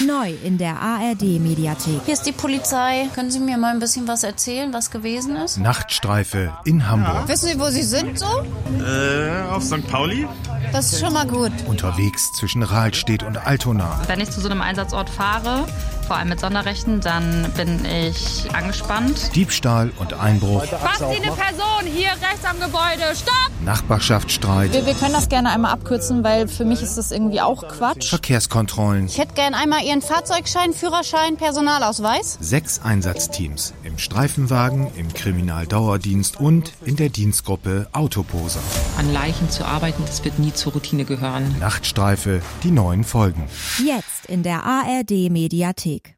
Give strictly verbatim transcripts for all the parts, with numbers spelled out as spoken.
Neu in der A R D-Mediathek. Hier ist die Polizei. Können Sie mir mal ein bisschen was erzählen, was gewesen ist? Nachtstreife in Hamburg. Ja. Wissen Sie, wo Sie sind so? Äh, auf Sankt Pauli. Das ist schon mal gut. Unterwegs zwischen Rahlstedt und Altona. Wenn ich zu so einem Einsatzort fahre, vor allem mit Sonderrechten, dann bin ich angespannt. Diebstahl und Einbruch. Was Sie eine Person hier rechts am Gebäude? Stopp! Nachbarschaftsstreit. Wir, wir können das gerne einmal abkürzen, weil für mich ist das irgendwie auch Quatsch. Verkehrskontrollen. Ich hätte gern einmal Ihren Fahrzeugschein, Führerschein, Personalausweis. Sechs Einsatzteams. Im Streifenwagen, im Kriminaldauerdienst und in der Dienstgruppe Autoposer. An Leichen zu arbeiten, das wird nie zur Routine gehören. Nachtstreife, die neuen Folgen. Jetzt in der A R D-Mediathek.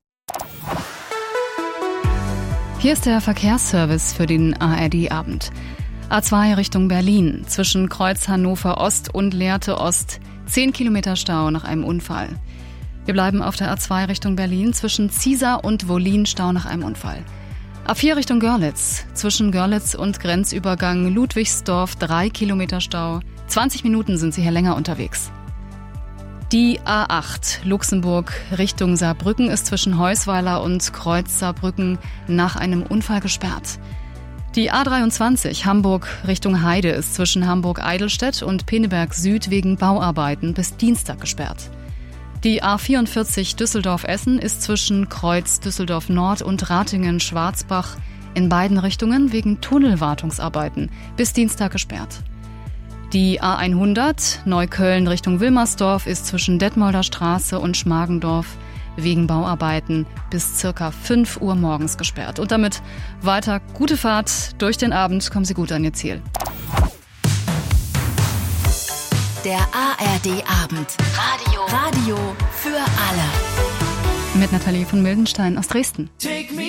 Hier ist der Verkehrsservice für den A R D-Abend. A zwei Richtung Berlin, zwischen Kreuz Hannover Ost und Lehrte Ost. Zehn Kilometer Stau nach einem Unfall. Wir bleiben auf der A zwei Richtung Berlin, zwischen Ziesar und Wollin Stau nach einem Unfall. A vier Richtung Görlitz, zwischen Görlitz und Grenzübergang Ludwigsdorf drei Kilometer Stau. zwanzig Minuten sind Sie hier länger unterwegs. Die A acht Luxemburg Richtung Saarbrücken ist zwischen Heusweiler und Kreuz Saarbrücken nach einem Unfall gesperrt. Die A dreiundzwanzig Hamburg Richtung Heide ist zwischen Hamburg-Eidelstedt und Pinneberg Süd wegen Bauarbeiten bis Dienstag gesperrt. Die A vierundvierzig Düsseldorf-Essen ist zwischen Kreuz Düsseldorf Nord und Ratingen-Schwarzbach in beiden Richtungen wegen Tunnelwartungsarbeiten bis Dienstag gesperrt. Die A hundert Neukölln Richtung Wilmersdorf ist zwischen Detmolder Straße und Schmargendorf wegen Bauarbeiten bis circa fünf Uhr morgens gesperrt. Und damit weiter gute Fahrt durch den Abend. Kommen Sie gut an Ihr Ziel. Der A R D-Abend. Radio. Radio für alle. Mit Nathalie von Mildenstein aus Dresden.